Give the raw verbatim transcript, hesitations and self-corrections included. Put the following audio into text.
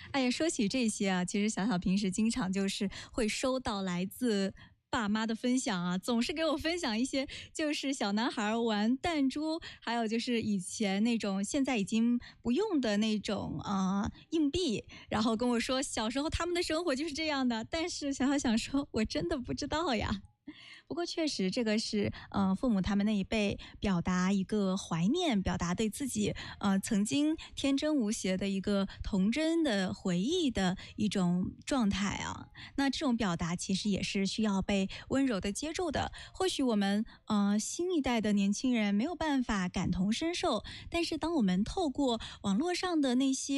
哎呀，说起这些啊，其实小小平时经常就是会收到来自爸妈的分享啊，总是给我分享一些就是小男孩玩弹珠，还有就是以前那种现在已经不用的那种呃硬币，然后跟我说小时候他们的生活就是这样的，但是小小想说我真的不知道呀。不过确实这个是呃父母他们那一辈表达一个怀念，表达对自己呃曾经天真无邪的一个童真的回忆的一种状态啊。那这种表达其实也是需要被温柔的接住的。或许我们呃新一代的年轻人没有办法感同身受，但是当我们透过网络上的那些